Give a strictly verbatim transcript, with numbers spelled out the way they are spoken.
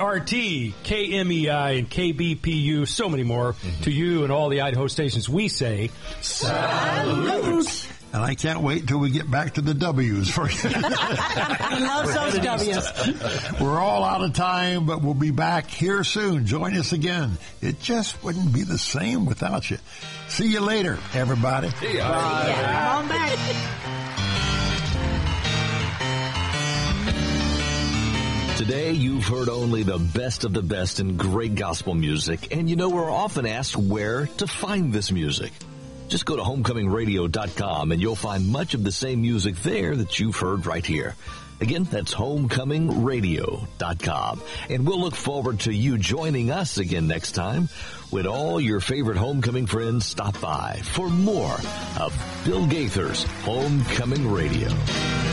R T, K M E I, and K B P U, so many more. Mm-hmm. To you and all the Idaho stations, we say, salute! And I can't wait till we get back to the W's for you. I love those W's. We're all out of time, but we'll be back here soon. Join us again. It just wouldn't be the same without you. See you later, everybody. See ya. Bye. Yeah, come on back. Today, you've heard only the best of the best in great gospel music, and you know we're often asked where to find this music. Just go to homecoming radio dot com and you'll find much of the same music there that you've heard right here. Again, that's homecoming radio dot com. And we'll look forward to you joining us again next time when all your favorite homecoming friends stop by for more of Bill Gaither's Homecoming Radio.